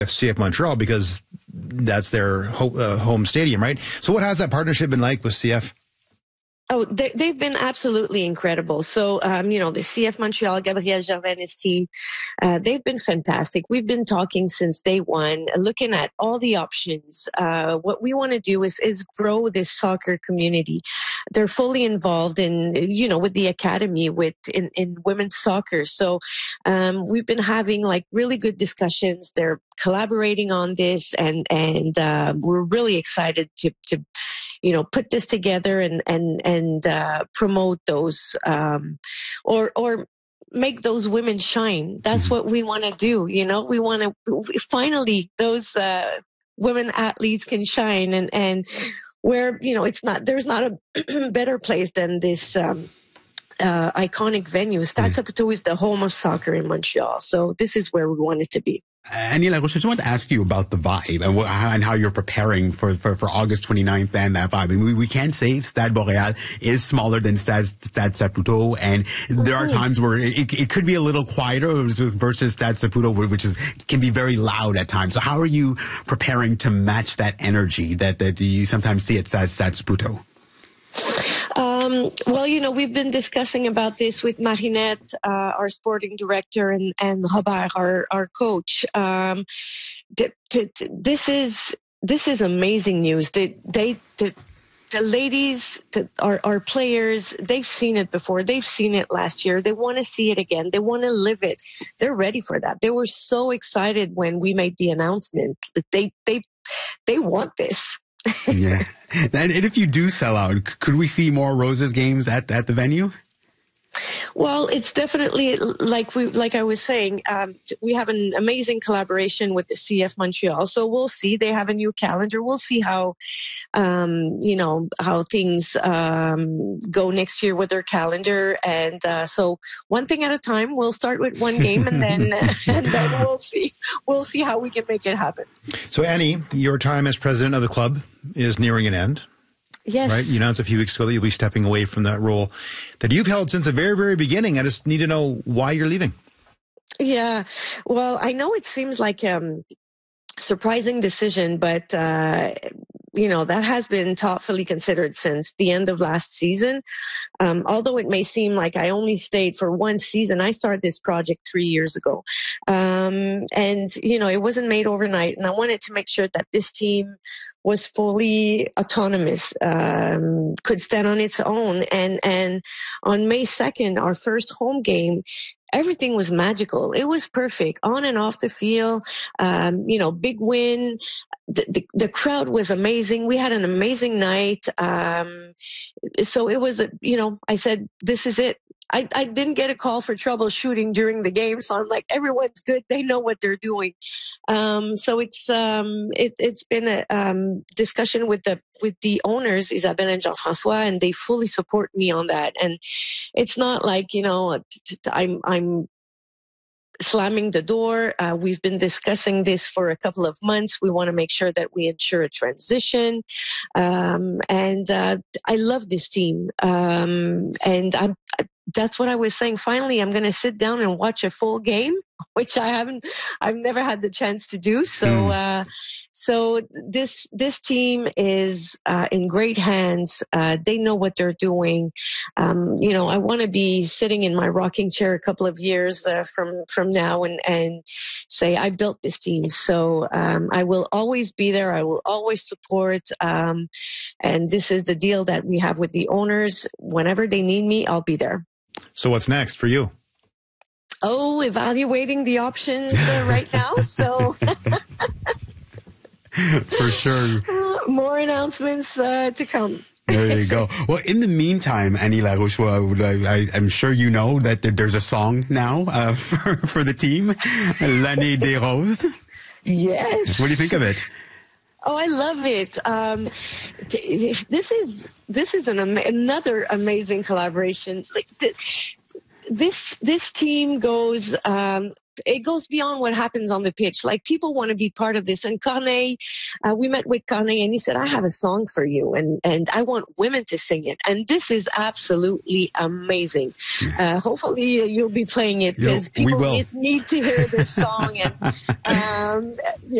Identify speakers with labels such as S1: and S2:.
S1: CF Montreal because that's their home stadium, right? So what has that partnership been like with CF?
S2: Oh, they've been absolutely incredible. So, the CF Montreal, Gabriel Gervais and his team, they've been fantastic. We've been talking since day one, looking at all the options. What we want to do is grow this soccer community. They're fully involved in, with the academy, in women's soccer. So, we've been having like really good discussions. They're collaborating on this and we're really excited to put this together and promote those, or make those women shine. That's what we want to do. We want to finally those, women athletes can shine and where, there's not a better place than this, iconic venue. Stade Saputo is the home of soccer in Montreal. So this is where we want it to be.
S3: Annie Larouche, I just want to ask you about the vibe and how you're preparing for August 29th and that vibe. I mean, we can't say Stade Boréal is smaller than Stade Saputo, and there are times where it could be a little quieter versus Stade Saputo, which can be very loud at times. So how are you preparing to match that energy that you sometimes see at Stade Saputo?
S2: Well, we've been discussing about this with Marinette, our sporting director, and Robert, our coach. This is amazing news. The ladies, our players, they've seen it before. They've seen it last year. They want to see it again. They want to live it. They're ready for that. They were so excited when we made the announcement that they want this.
S3: Yeah. And if you do sell out, could we see more Roses games at the venue?
S2: Well, it's definitely like I was saying, we have an amazing collaboration with the CF Montreal. So we'll see. They have a new calendar. We'll see how, how things go next year with their calendar. And so one thing at a time. We'll start with one game, and then we'll see how we can make it happen.
S1: So Annie, your time as president of the club is nearing an end.
S2: Yes.
S1: Right? You announced a few weeks ago that you'll be stepping away from that role that you've held since the very, very beginning. I just need to know why you're leaving.
S2: Yeah. Well, I know it seems like surprising decision, but that has been thoughtfully considered since the end of last season. Although it may seem like I only stayed for one season, I started this project 3 years ago. It wasn't made overnight, and I wanted to make sure that this team was fully autonomous, could stand on its own. And on May 2nd, our first home game, everything was magical. It was perfect on and off the field. Big win. The crowd was amazing. We had an amazing night. So it was, I said, this is it. I didn't get a call for troubleshooting during the game. So I'm like, everyone's good. They know what they're doing. So it's been a discussion with the owners, Isabelle and Jean-François, and they fully support me on that. And it's not like, I'm slamming the door. We've been discussing this for a couple of months. We want to make sure that we ensure a transition. And I love this team. That's what I was saying. Finally, I'm going to sit down and watch a full game, which I've never had the chance to do. So this team is in great hands. They know what they're doing. I want to be sitting in my rocking chair a couple of years from now and say I built this team. So I will always be there. I will always support. And this is the deal that we have with the owners. Whenever they need me, I'll be there.
S1: So what's next for you?
S2: Oh, evaluating the options right now. So.
S3: For sure.
S2: More announcements to come.
S3: There you go. Well, in the meantime, Annie Larouche, I'm sure you know that there's a song now for the team, L'Année des Roses.
S2: Yes.
S3: What do you think of it?
S2: Oh, I love it. This is another amazing collaboration. Like this team goes it goes beyond what happens on the pitch. Like, people want to be part of this. And Corneille, we met with Corneille and he said, I have a song for you and I want women to sing it. And this is absolutely amazing. Hopefully you'll be playing it because people need to hear this song. And,